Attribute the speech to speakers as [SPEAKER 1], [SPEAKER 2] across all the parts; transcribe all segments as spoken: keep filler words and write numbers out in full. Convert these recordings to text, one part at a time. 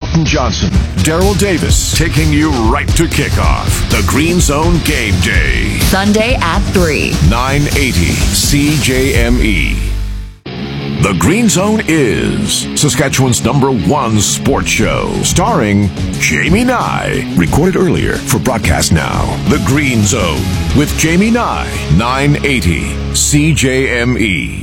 [SPEAKER 1] Colton Johnson, Daryl Davis, taking you right to kickoff. The Green Zone Game Day.
[SPEAKER 2] Sunday at three.
[SPEAKER 1] nine eighty C J M E. The Green Zone is Saskatchewan's number one sports show, starring Jamie Nye. Recorded earlier for broadcast now. The Green Zone with Jamie Nye, nine eighty C J M E.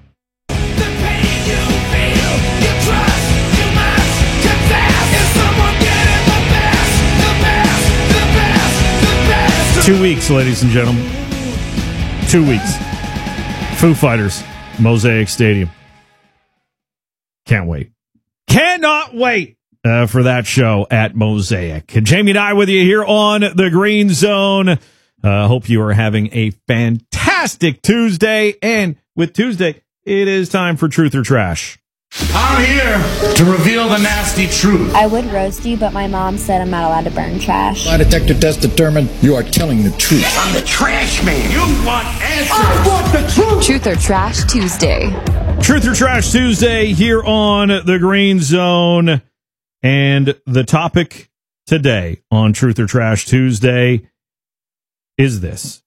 [SPEAKER 3] Two weeks, ladies and gentlemen. Two weeks. Foo Fighters, Mosaic Stadium. Can't wait. Cannot wait uh, for that show at Mosaic. Jamie and I with you here on the Green Zone. Uh, hope you are having a fantastic Tuesday. And with Tuesday, it is time for Truth or Trash.
[SPEAKER 4] I'm here to reveal the nasty truth.
[SPEAKER 5] I would roast you, but my mom said I'm not allowed to burn trash.
[SPEAKER 6] My detector test determined you are telling the truth.
[SPEAKER 4] I'm the trash man. You want answers. I want the truth.
[SPEAKER 2] Truth or Trash Tuesday.
[SPEAKER 3] Truth or Trash Tuesday here on the Green Zone. And the topic today on Truth or Trash Tuesday is this.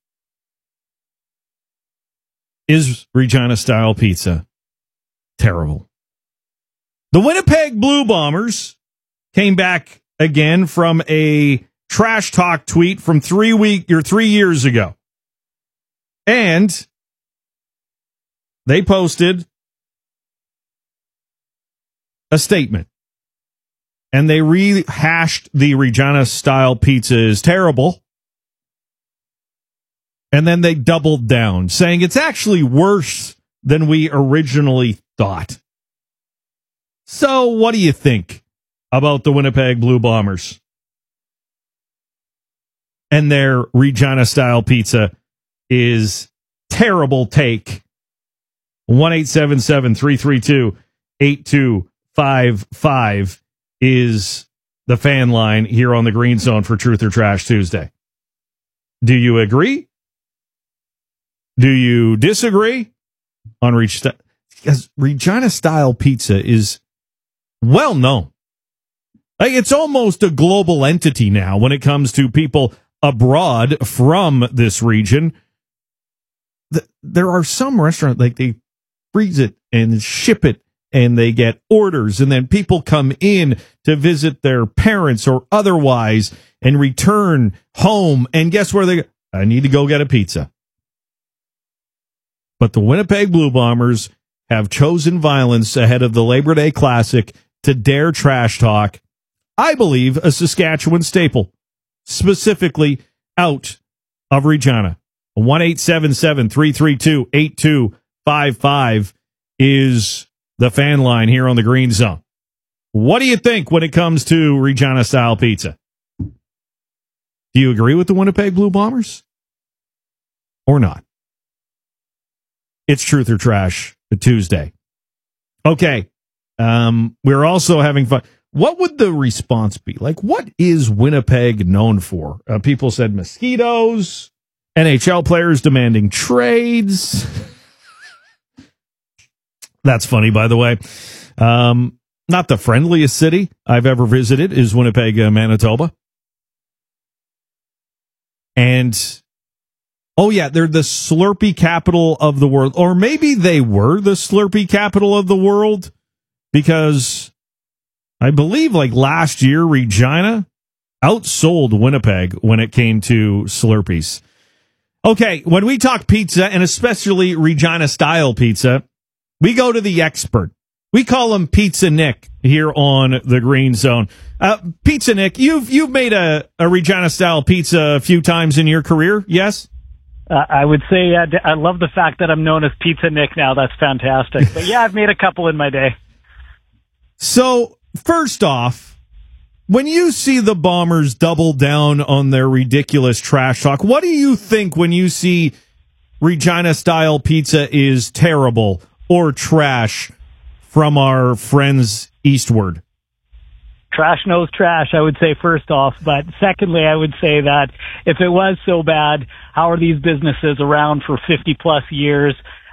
[SPEAKER 3] Is Regina-style pizza terrible? The Winnipeg Blue Bombers came back again from a trash talk tweet from three week or three years ago. And they posted a statement. And they rehashed the Regina-style pizza is terrible. And then they doubled down, saying it's actually worse than we originally thought. So what do you think about the Winnipeg Blue Bombers and their Regina-style pizza is terrible take? one eight seven seven, three three two, eight two five five is the fan line here on the Green Zone for Truth or Trash Tuesday. Do you agree? Do you disagree on Regina? Because Regina-style pizza is well known. Like, it's almost a global entity now when it comes to people abroad from this region. The, there are some restaurants, like, they freeze it and ship it, and they get orders, and then people come in to visit their parents or otherwise and return home, and guess where they go? I need to go get a pizza. But the Winnipeg Blue Bombers have chosen violence ahead of the Labor Day Classic to dare trash talk, I believe, a Saskatchewan staple, specifically out of Regina. one eight seven seven, three three two, eight two five five is the fan line here on the Green Zone. What do you think when it comes to Regina-style pizza? Do you agree with the Winnipeg Blue Bombers or not? It's Truth or Trash Tuesday. Okay. Um, we're also having fun. What would the response be? Like, what is Winnipeg known for? Uh, people said mosquitoes, N H L players demanding trades. That's funny, by the way. Um, not the friendliest city I've ever visited is Winnipeg, uh, Manitoba. And, oh yeah, they're the Slurpee capital of the world. Or maybe they were the Slurpee capital of the world. Because I believe like last year, Regina outsold Winnipeg when it came to Slurpees. Okay, when we talk pizza, and especially Regina-style pizza, we go to the expert. We call him Pizza Nick here on the Green Zone. Uh, Pizza Nick, you've you've made a, a Regina-style pizza a few times in your career, yes?
[SPEAKER 7] Uh, I would say uh, I love the fact that I'm known as Pizza Nick now. That's fantastic. But yeah, I've made a couple in my day.
[SPEAKER 3] So, first off, when you see the Bombers double down on their ridiculous trash talk, what do you think when you see Regina-style pizza is terrible or trash from our friends eastward?
[SPEAKER 7] Trash knows trash, I would say, first off. But secondly, I would say that if it was so bad, how are these businesses around for fifty plus years?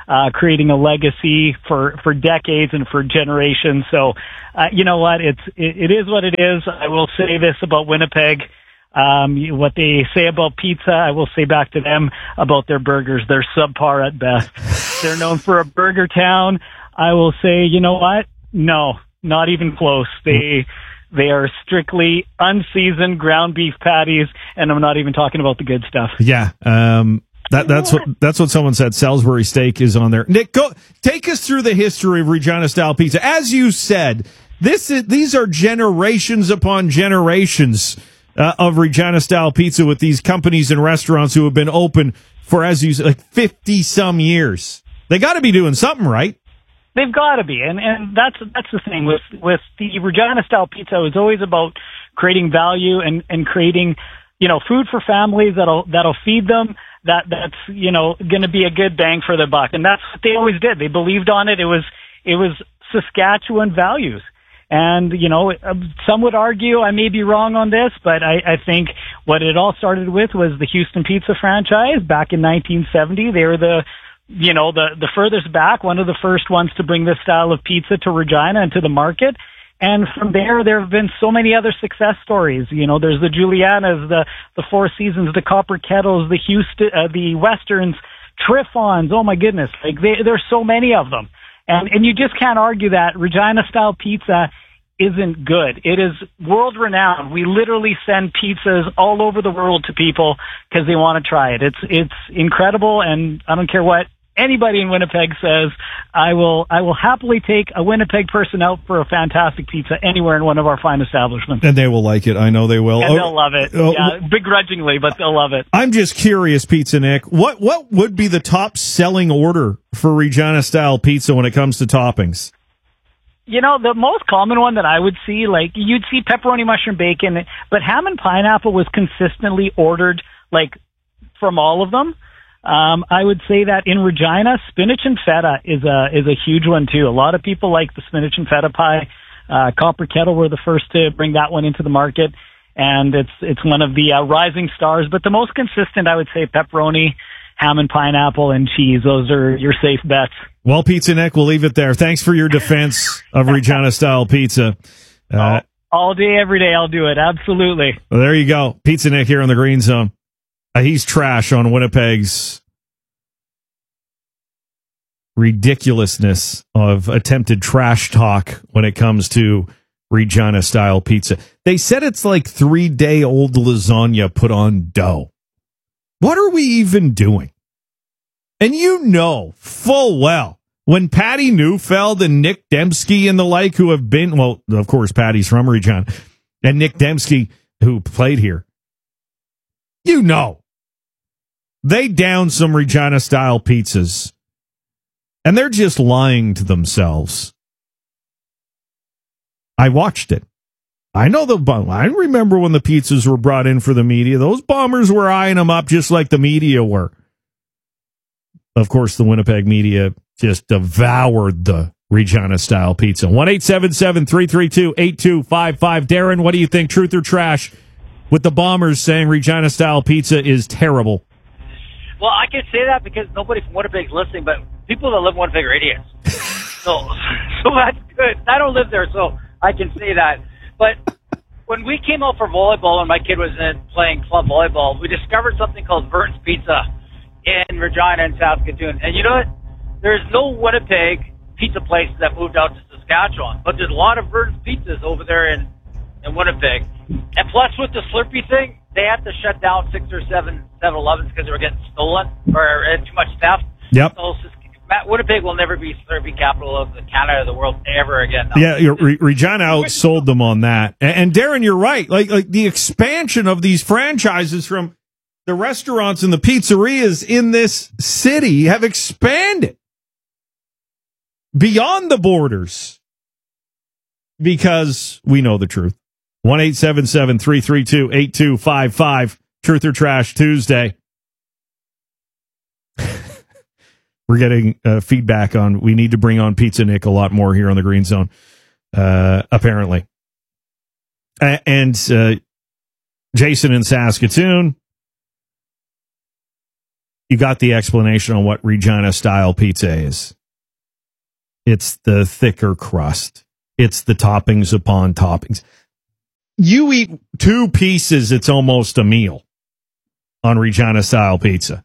[SPEAKER 7] uh, creating a legacy for, for decades and for generations. So, uh, you know what? It's, it, it is what it is. I will say this about Winnipeg. Um, what they say about pizza, I will say back to them about their burgers. They're subpar at best. They're known for a burger town. I will say, you know what? No, not even close. They, they are strictly unseasoned ground beef patties, and I'm not even talking about the good stuff.
[SPEAKER 3] Yeah. Um, that, that's what, that's what someone said. Salisbury steak is on there. Nick, go, take us through the history of Regina style pizza. As you said, this is, these are generations upon generations Uh, of Regina style pizza with these companies and restaurants who have been open for, as you said, like fifty some years. They got to be doing something right.
[SPEAKER 7] They've got to be, and and that's that's the thing with with the Regina style pizza. It's always about creating value and and creating, you know, food for families that'll that'll feed them. That that's you know going to be a good bang for their buck, and that's what they always did. They believed on it. It was it was Saskatchewan values. And, you know, some would argue I may be wrong on this, but I, I think what it all started with was the Houston Pizza franchise back in nineteen seventy. They were the, you know, the, the furthest back, one of the first ones to bring this style of pizza to Regina and to the market. And from there, there have been so many other success stories. You know, there's the Julianas, the, the Four Seasons, the Copper Kettles, the Houston, uh, the Westerns, Trifons. Oh my goodness. Like they, there's so many of them. And, and you just can't argue that Regina-style pizza isn't good. It is world-renowned. We literally send pizzas all over the world to people because they want to try it. It's it's incredible, and I don't care what anybody in Winnipeg says. I will I will happily take a Winnipeg person out for a fantastic pizza anywhere in one of our fine establishments.
[SPEAKER 3] And they will like it. I know they will.
[SPEAKER 7] And
[SPEAKER 3] oh,
[SPEAKER 7] they'll love it.
[SPEAKER 3] Oh,
[SPEAKER 7] yeah, begrudgingly, but they'll love it.
[SPEAKER 3] I'm just curious, Pizza Nick. What what would be the top selling order for Regina style pizza when it comes to toppings?
[SPEAKER 7] You know, the most common one that I would see, like, you'd see pepperoni, mushroom, bacon, but ham and pineapple was consistently ordered, like, from all of them. Um, I would say that in Regina, spinach and feta is a, is a huge one, too. A lot of people like the spinach and feta pie. Uh, Copper Kettle were the first to bring that one into the market, and it's, it's one of the uh, rising stars. But the most consistent, I would say, pepperoni, ham and pineapple, and cheese. Those are your safe bets.
[SPEAKER 3] Well, Pizza Nick, we'll leave it there. Thanks for your defense of Regina-style pizza. Uh,
[SPEAKER 7] all, all day, every day, I'll do it. Absolutely.
[SPEAKER 3] Well, there you go. Pizza Nick here on the Green Zone. Uh, he's trash on Winnipeg's ridiculousness of attempted trash talk when it comes to Regina-style pizza. They said it's like three-day-old lasagna put on dough. What are we even doing? And you know full well when Patty Neufeld and Nick Dembski and the like who have been, well, of course, Patty's from Regina, and Nick Dembski who played here, you know, they down some Regina-style pizzas, and they're just lying to themselves. I watched it. I know the, I remember when the pizzas were brought in for the media. Those bombers were eyeing them up just like the media were. Of course, the Winnipeg media just devoured the Regina-style pizza. one eight seven seven, three three two, eight two five five. Darren, what do you think? Truth or trash? With the bombers saying Regina-style pizza is terrible.
[SPEAKER 8] Well, I can say that because nobody from Winnipeg is listening, but people that live in Winnipeg are idiots. so, so that's good. I don't live there, so I can say that. But when we came out for volleyball and my kid was in playing club volleyball, we discovered something called Vern's Pizza in Regina and Saskatoon. And you know what? There's no Winnipeg pizza places that moved out to Saskatchewan, but there's a lot of Vern's Pizzas over there in, in Winnipeg. And plus with the Slurpee thing, they had to shut down six or seven seven elevens because they were getting stolen or uh, too much theft.
[SPEAKER 3] Yep.
[SPEAKER 8] So Winnipeg will never be Slurpee capital of the Canada, the world, ever again. No.
[SPEAKER 3] Yeah, Re- Regina outsold them on that. And, and Darren, you're right. Like, like the expansion of these franchises from the restaurants and the pizzerias in this city have expanded beyond the borders because we know the truth. one eight seven seven, three three two, eight two five five. Truth or Trash Tuesday. We're getting uh, feedback on we need to bring on Pizza Nick a lot more here on the Green Zone, uh, apparently. A- and uh, Jason in Saskatoon. you got the explanation on what Regina-style pizza is. It's the thicker crust. It's the toppings upon toppings. You eat two pieces, it's almost a meal on Regina-style pizza.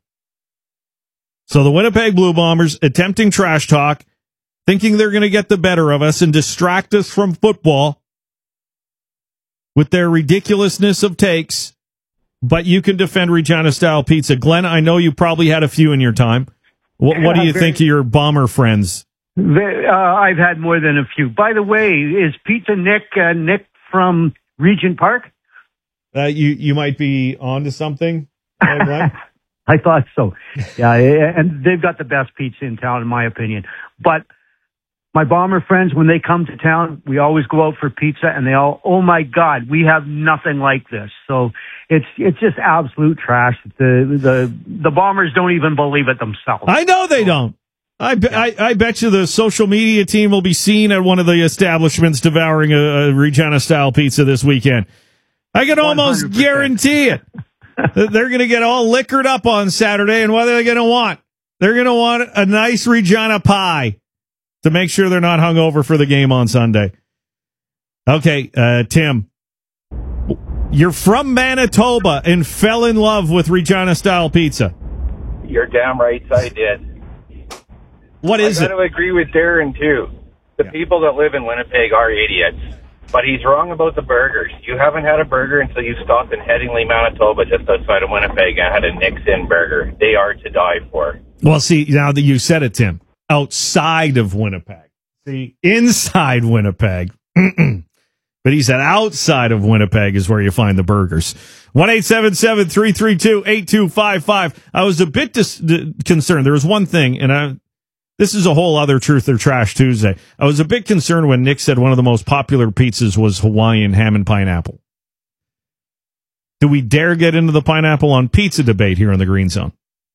[SPEAKER 3] So the Winnipeg Blue Bombers attempting trash talk, thinking they're going to get the better of us and distract us from football with their ridiculousness of takes. But you can defend Regina-style pizza. Glenn, I know you probably had a few in your time. What, what do you think of your Bomber friends?
[SPEAKER 9] Uh, I've had more than a few. By the way, is Pizza Nick uh, Nick from Regent Park?
[SPEAKER 3] Uh, you you might be on to something, uh, Glenn?
[SPEAKER 9] I thought so. Yeah, and they've got the best pizza in town, in my opinion. But my Bomber friends, when they come to town, we always go out for pizza, and they all, oh my God, we have nothing like this. So it's it's just absolute trash. The the the Bombers don't even believe it themselves.
[SPEAKER 3] I know they don't. I, be, I, I bet you the social media team will be seen at one of the establishments devouring a, a Regina-style pizza this weekend. I can almost one hundred percent guarantee it. They're going to get all liquored up on Saturday, and what are they going to want? They're going to want a nice Regina pie to make sure they're not hungover for the game on Sunday. Okay, uh, Tim, you're from Manitoba and fell in love with Regina-style pizza.
[SPEAKER 10] You're damn right I did.
[SPEAKER 3] What is
[SPEAKER 10] I
[SPEAKER 3] it?
[SPEAKER 10] got to agree with Darren, too. The yeah. people that live in Winnipeg are idiots. But he's wrong about the burgers. You haven't had a burger until you stopped in Headingley, Manitoba, just outside of Winnipeg, and had a Nick's Inn burger. They are to die for.
[SPEAKER 3] Well, see, now that you said it, Tim, outside of Winnipeg. See, inside Winnipeg. But he said outside of Winnipeg is where you find the burgers. one eight seven seven, three three two, eight two five five. I was a bit dis- d- concerned. There was one thing, and I... This is a whole other Truth or Trash Tuesday. I was a bit concerned when Nick said one of the most popular pizzas was Hawaiian ham and pineapple. Do we dare get into the pineapple on pizza debate here in the Green Zone?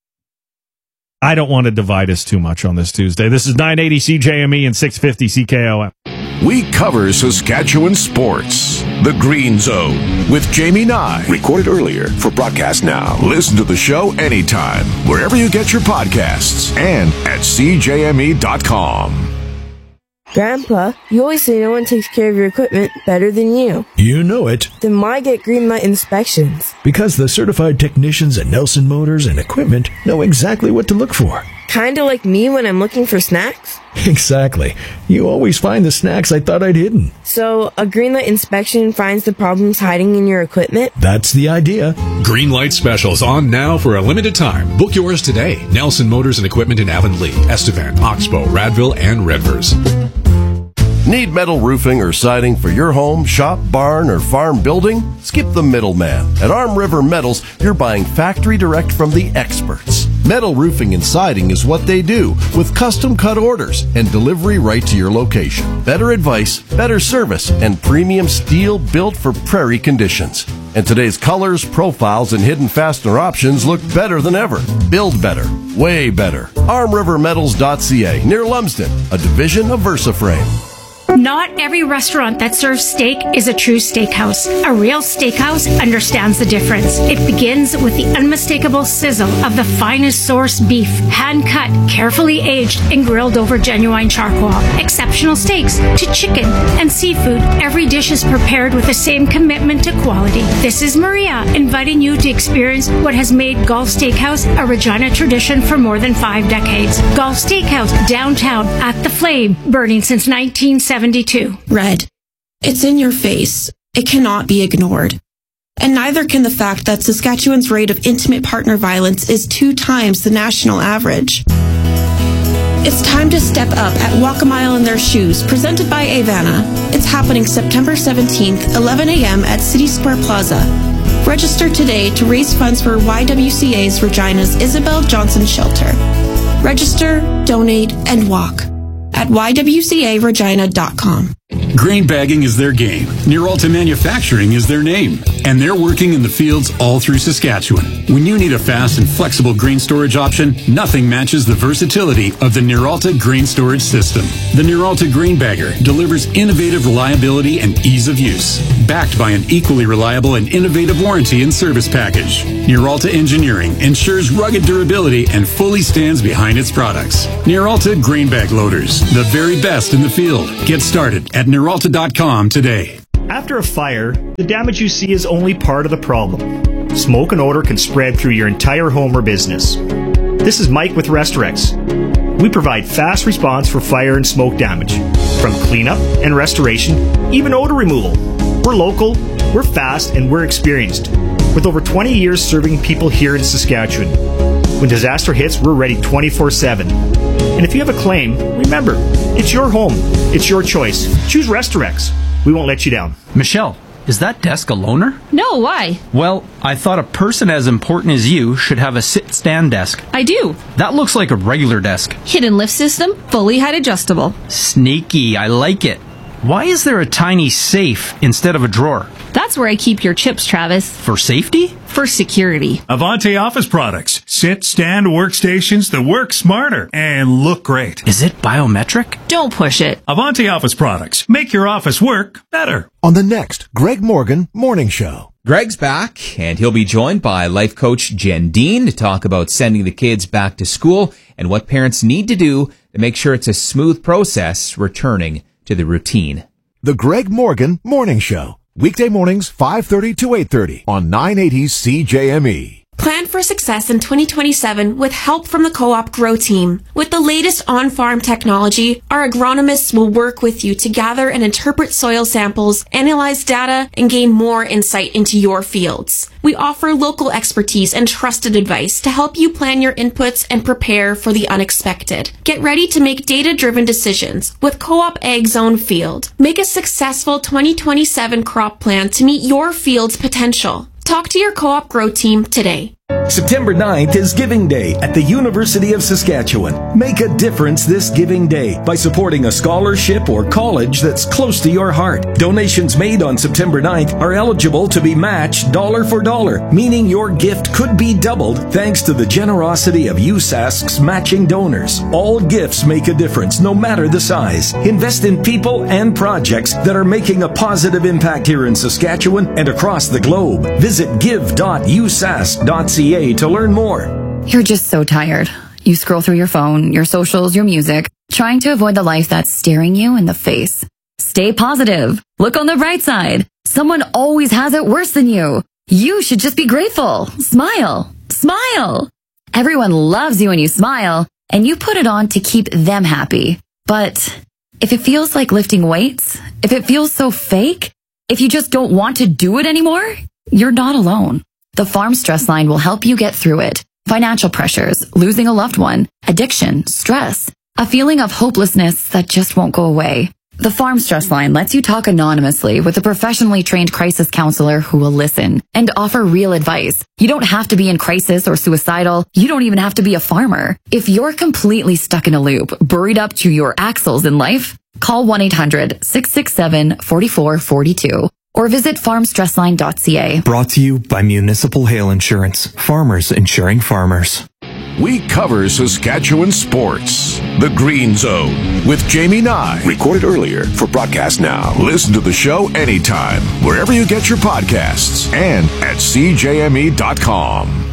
[SPEAKER 3] I don't want to divide us too much on this Tuesday. This is nine eighty C J M E and six fifty C K O M.
[SPEAKER 1] We cover Saskatchewan sports. The Green Zone with Jamie Nye. Recorded earlier for broadcast now. Listen to the show anytime, wherever you get your podcasts, and at C J M E dot com.
[SPEAKER 11] Grandpa, you always say no one takes care of your equipment better than you.
[SPEAKER 12] You know it.
[SPEAKER 11] Then why get Greenlight inspections?
[SPEAKER 12] Because the certified technicians at Nelson Motors and Equipment know exactly what to look for.
[SPEAKER 11] Kinda like me when I'm looking for snacks?
[SPEAKER 12] Exactly. You always find the snacks I thought I'd hidden.
[SPEAKER 11] So, a Greenlight inspection finds the problems hiding in your equipment?
[SPEAKER 12] That's the idea.
[SPEAKER 13] Greenlight specials on now for a limited time. Book yours today. Nelson Motors and Equipment in Avonlea, Estevan, Oxbow, Radville, and Redvers.
[SPEAKER 14] Need metal roofing or siding for your home, shop, barn, or farm building? Skip the middleman. At Arm River Metals, you're buying factory direct from the experts. Metal roofing and siding is what they do, with custom cut orders and delivery right to your location. Better advice, better service, and premium steel built for prairie conditions. And today's colors, profiles, and hidden fastener options look better than ever. Build better. Way better. arm river metals dot c a, near Lumsden, a division of VersaFrame.
[SPEAKER 15] Not every restaurant that serves steak is a true steakhouse. A real steakhouse understands the difference. It begins with the unmistakable sizzle of the finest source beef, hand-cut, carefully aged, and grilled over genuine charcoal. Exceptional steaks to chicken and seafood. Every dish is prepared with the same commitment to quality. This is Maria, inviting you to experience what has made Gulf Steakhouse a Regina tradition for more than five decades. Gulf Steakhouse, downtown, at the Flame, burning since nineteen seventy-two.
[SPEAKER 16] Red. It's in your face. It cannot be ignored. And neither can the fact that Saskatchewan's rate of intimate partner violence is two times the national average. It's time to step up at Walk a Mile in Their Shoes, presented by Avana. It's happening September seventeenth, eleven a.m. at City Square Plaza. Register today to raise funds for Y W C A's Regina's Isabel Johnson Shelter. Register, donate, and walk at y w c a regina dot com.
[SPEAKER 17] Grain bagging is their game. Near Alta Manufacturing is their name.
[SPEAKER 13] and they're working in the fields all through Saskatchewan. When you need a fast and flexible grain storage option, nothing matches the versatility of the Neuralta grain storage system. The Neuralta Grain Bagger delivers innovative reliability and ease of use, backed by an equally reliable and innovative warranty and service package. Neuralta Engineering ensures rugged durability and fully stands behind its products. Neuralta Grain Bag Loaders, the very best in the field. Get started at Neuralta dot com today.
[SPEAKER 17] After a fire, the damage you see is only part of the problem. Smoke and odor can spread through your entire home or business. This is Mike with Restorex. We provide fast response for fire and smoke damage, from cleanup and restoration, even odor removal. We're local, we're fast, and we're experienced, with over twenty years serving people here in Saskatchewan. When disaster hits, we're ready twenty-four seven. And if you have a claim, remember, it's your home, it's your choice. Choose Restorex. We won't let you down.
[SPEAKER 18] Michelle, is that desk a loaner?
[SPEAKER 19] No, why?
[SPEAKER 18] Well, I thought a person as important as you should have a sit-stand desk.
[SPEAKER 19] I do.
[SPEAKER 18] That looks like a regular desk.
[SPEAKER 19] Hidden lift system, fully height adjustable.
[SPEAKER 18] Sneaky, I like it. Why is there a tiny safe instead of a drawer?
[SPEAKER 19] That's where I keep your chips, Travis.
[SPEAKER 18] For safety?
[SPEAKER 19] For security.
[SPEAKER 20] Avante Office Products. Sit, stand workstations that work smarter and look great.
[SPEAKER 18] Is it biometric?
[SPEAKER 19] Don't push it.
[SPEAKER 20] Avante Office Products. Make your office work better.
[SPEAKER 21] On the next Greg Morgan Morning Show.
[SPEAKER 22] Greg's back, and he'll be joined by life coach Jen Dean to talk about sending the kids back to school and what parents need to do to make sure it's a smooth process returning to the routine.
[SPEAKER 21] The Greg Morgan Morning Show. Weekday mornings, five thirty to eight thirty on nine eighty C J M E.
[SPEAKER 16] Plan for success in twenty twenty-seven with help from the Co-op Grow team. With the latest on-farm technology, our agronomists will work with you to gather and interpret soil samples, analyze data, and gain more insight into your fields. We offer local expertise and trusted advice to help you plan your inputs and prepare for the unexpected. Get ready to make data-driven decisions with Co-op Ag Zone Field. Make a successful twenty twenty-seven crop plan to meet your field's potential. Talk to your Co-op Grow team today.
[SPEAKER 23] September ninth is Giving Day at the University of Saskatchewan. Make a difference this Giving Day by supporting a scholarship or college that's close to your heart. Donations made on September ninth are eligible to be matched dollar for dollar, meaning your gift could be doubled thanks to the generosity of U S A S C's matching donors. All gifts make a difference, no matter the size. Invest in people and projects that are making a positive impact here in Saskatchewan and across the globe. Visit give dot u s a s dot c a to learn more.
[SPEAKER 2] You're just so tired. You scroll through your phone, your socials, your music, trying to avoid the life that's staring you in the face. Stay positive. Look on the bright side. Someone always has it worse than you. You should just be grateful. Smile. Smile. Everyone loves you when you smile, and you put it on to keep them happy. But if it feels like lifting weights, if it feels so fake, if you just don't want to do it anymore, you're not alone. The Farm Stress Line will help you get through it. Financial pressures, losing a loved one, addiction, stress, a feeling of hopelessness that just won't go away. The Farm Stress Line lets you talk anonymously with a professionally trained crisis counselor who will listen and offer real advice. You don't have to be in crisis or suicidal. You don't even have to be a farmer. If you're completely stuck in a loop, buried up to your axles in life, call one eight hundred, six six seven, four four four two. Or visit farm stress line dot c a.
[SPEAKER 24] Brought to you by Municipal Hail Insurance. Farmers insuring farmers.
[SPEAKER 1] We cover Saskatchewan sports. The Green Zone with Jamie Nye. Recorded earlier for broadcast now. Listen to the show anytime, wherever you get your podcasts, and at c j m e dot com.